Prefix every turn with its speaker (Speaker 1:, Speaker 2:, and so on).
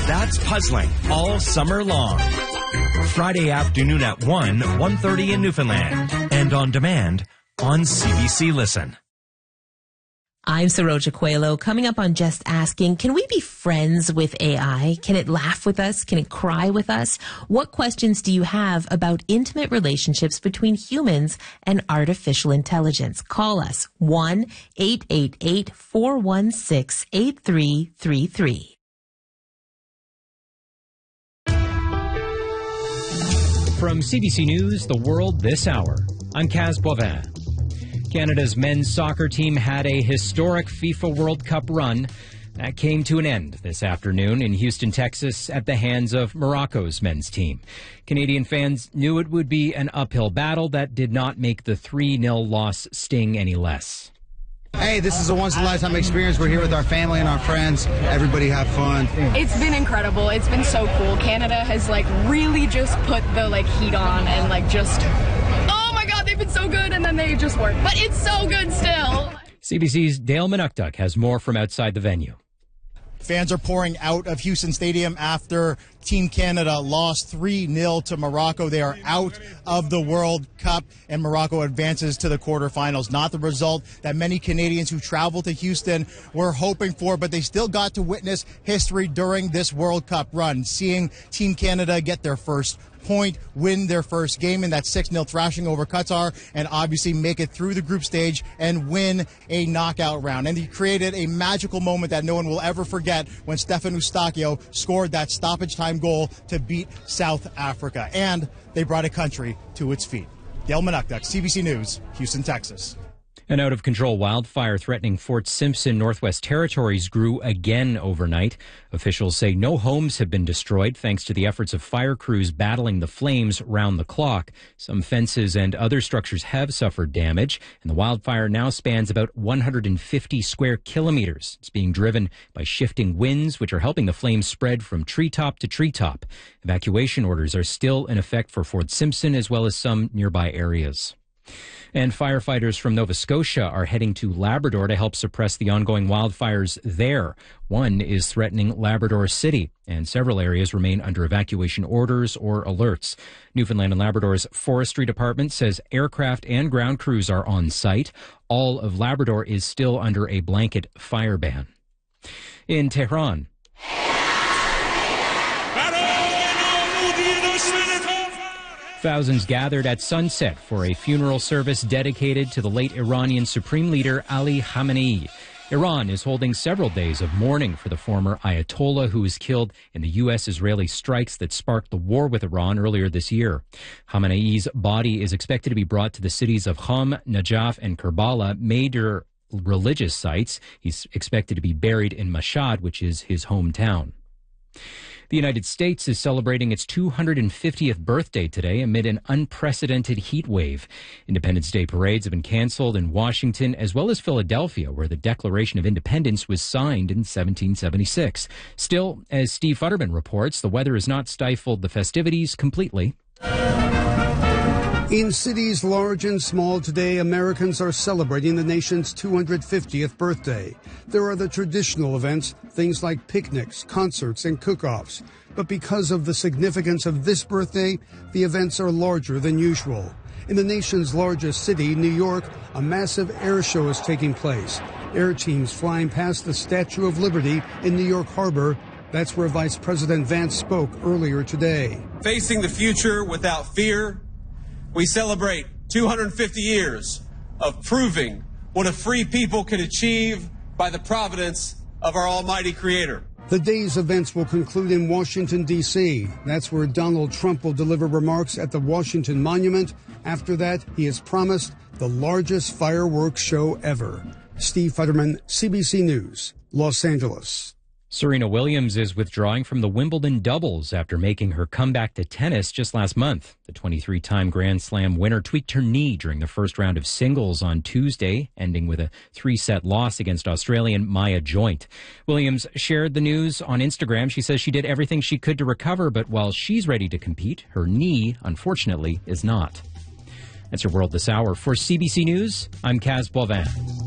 Speaker 1: That's Puzzling all summer long. Friday afternoon at 1:30 in Newfoundland. And on demand on CBC Listen.
Speaker 2: I'm Saroja Coelho. Coming up on Just Asking, can we be friends with AI? Can it laugh with us? Can it cry with us? What questions do you have about intimate relationships between humans and artificial intelligence? Call us 1-888-416-8333.
Speaker 3: From CBC News, The World This Hour, I'm Kaz Boivin. Canada's men's soccer team had a historic FIFA World Cup run that came to an end this afternoon in Houston, Texas, at the hands of Morocco's men's team. Canadian fans knew it would be an uphill battle that did not make the 3-0 loss sting any less.
Speaker 4: Hey, this is a once-in-a-lifetime experience. We're here with our family and our friends. Everybody have fun.
Speaker 5: It's been incredible. It's been so cool. Canada has really just put the heat on and oh my God, they've been so good, and then they just weren't. But it's so good still.
Speaker 3: CBC's Dale Manukduk has more from outside the venue.
Speaker 6: Fans are pouring out of Houston Stadium after Team Canada lost 3-0 to Morocco. They are out of the World Cup, and Morocco advances to the quarterfinals. Not the result that many Canadians who traveled to Houston were hoping for, but they still got to witness history during this World Cup run, seeing Team Canada get their first point, win their first game in that 6-0 thrashing over Qatar, and obviously make it through the group stage and win a knockout round. And he created a magical moment that no one will ever forget when Stefan Eustáquio scored that stoppage time goal to beat South Africa. And they brought a country to its feet. Dale Manukduk, CBC News, Houston, Texas.
Speaker 3: An out-of-control wildfire threatening Fort Simpson, Northwest Territories grew again overnight. Officials say no homes have been destroyed thanks to the efforts of fire crews battling the flames round the clock. Some fences and other structures have suffered damage, and the wildfire now spans about 150 square kilometers. It's being driven by shifting winds, which are helping the flames spread from treetop to treetop. Evacuation orders are still in effect for Fort Simpson as well as some nearby areas. And firefighters from Nova Scotia are heading to Labrador to help suppress the ongoing wildfires there. One is threatening Labrador City, and several areas remain under evacuation orders or alerts. Newfoundland and Labrador's Forestry Department says aircraft and ground crews are on site. All of Labrador is still under a blanket fire ban. In Tehran, thousands gathered at sunset for a funeral service dedicated to the late Iranian Supreme Leader Ali Khamenei. Iran is holding several days of mourning for the former Ayatollah who was killed in the U.S.-Israeli strikes that sparked the war with Iran earlier this year. Khamenei's body is expected to be brought to the cities of Qom, Najaf, and Karbala, major religious sites. He's expected to be buried in Mashhad, which is his hometown. The United States is celebrating its 250th birthday today amid an unprecedented heat wave. Independence Day parades have been canceled in Washington as well as Philadelphia, where the Declaration of Independence was signed in 1776. Still, as Steve Futterman reports, the weather has not stifled the festivities completely.
Speaker 7: In cities large and small today, Americans are celebrating the nation's 250th birthday. There are the traditional events, things like picnics, concerts, and cook-offs. But because of the significance of this birthday, the events are larger than usual. In the nation's largest city, New York, a massive air show is taking place. Air teams flying past the Statue of Liberty in New York Harbor. That's where Vice President Vance spoke earlier today.
Speaker 8: Facing the future without fear, we celebrate 250 years of proving what a free people can achieve by the providence of our almighty Creator.
Speaker 7: The day's events will conclude in Washington, D.C. That's where Donald Trump will deliver remarks at the Washington Monument. After that, he has promised the largest fireworks show ever. Steve Futterman, CBC News, Los Angeles.
Speaker 3: Serena Williams is withdrawing from the Wimbledon doubles after making her comeback to tennis just last month. The 23-time Grand Slam winner tweaked her knee during the first round of singles on Tuesday, ending with a 3-set loss against Australian Maya Joint. Williams shared the news on Instagram. She says she did everything she could to recover, but while she's ready to compete, her knee, unfortunately, is not. That's your World This Hour. For CBC News, I'm Kaz Boivin.